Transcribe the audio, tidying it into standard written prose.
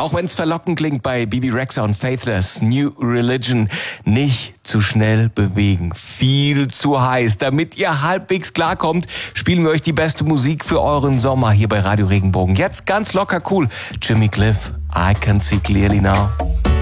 auch wenn es verlockend klingt bei Bebe Rexha und Faithless, New Religion, nicht zu schnell bewegen. Viel zu heiß. Damit ihr halbwegs klarkommt, spielen wir euch die beste Musik für euren Sommer hier bei Radio Regenbogen. Jetzt ganz locker cool. Jimmy Cliff, I Can See Clearly Now.